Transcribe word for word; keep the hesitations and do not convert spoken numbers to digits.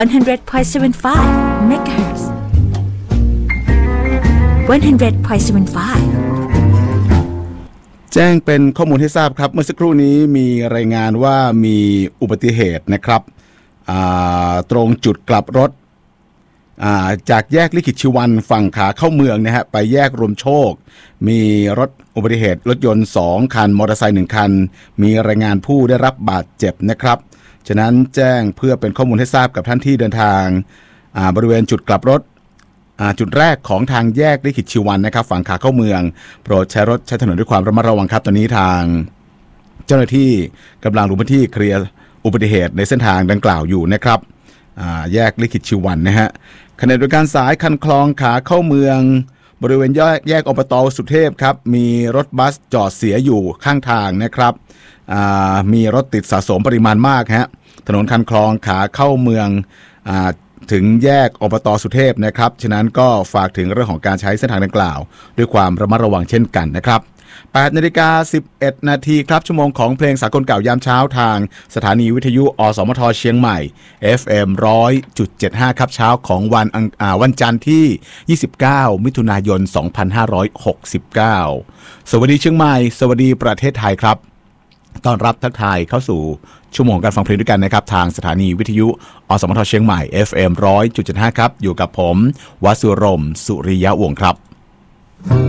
one hundred point seven five เมกะเฮิรตซ์ one hundred point seven five แจ้งเป็นข้อมูลให้ทราบครับเมื่อสักครู่นี้มีรายงานว่ามีอุบัติเหตุนะครับตรงจุดกลับรถจากแยกลิขิตชีวันฝั่งขาเข้าเมืองนะฮะไปแยกรวมโชคมีรถอุบัติเหตุรถยนต์สองคันมอเตอร์ไซค์หนึ่งคันมีรายงานผู้ได้รับบาดเจ็บนะครับฉะนั้นแจ้งเพื่อเป็นข้อมูลให้ทราบกับท่านที่เดินทางบริเวณจุดกลับรถจุดแรกของทางแยกลิขิตชีวันนะครับฝั่งขาเข้าเมืองโปรดใช้รถใช้ถนนด้วยความระมัดระวังครับตอนนี้ทางเจ้าหน้าที่กำลังลงพื้นที่เคลียร์อุบัติเหตุในเส้นทางดังกล่าวอยู่นะครับแยกลิขิตชีวันนะฮะขณะเดียวกันสายคันคลองขาเข้าเมืองบริเวณแยกแยกอบต.สุเทพครับมีรถบัสจอดเสียอยู่ข้างทางนะครับมีรถติดสะสมปริมาณมากฮะถนนคันคลองขาเข้าเมืองถึงแยกอบต.สุเทพนะครับฉะนั้นก็ฝากถึงเรื่องของการใช้เส้นทางดังกล่าวด้วยความระมัดระวังเช่นกันนะครับแปดนาฬิกาสิบเอ็ดนาทีครับชั่วโมงของเพลงสากลเก่ายามเช้าทางสถานีวิทยุอสมทเชียงใหม่ เอฟ เอ็ม หนึ่งร้อยจุดเจ็ดห้า ครับเช้าของวันอ่าวันจันทร์ที่ยี่สิบเก้ามิถุนายนสองพันห้าร้อยหกสิบเก้าสวัสดีเชียงใหม่สวัสดีประเทศไทยครับต้อนรับทักทายเข้าสู่ชั่วโมงการฟังเพลงด้วยกันนะครับทางสถานีวิทยุอสมทเชียงใหม่ เอฟ เอ็ม หนึ่งร้อยจุดเจ็ดห้า ครับอยู่กับผมวสุรมสุริยะวงศ์ครับ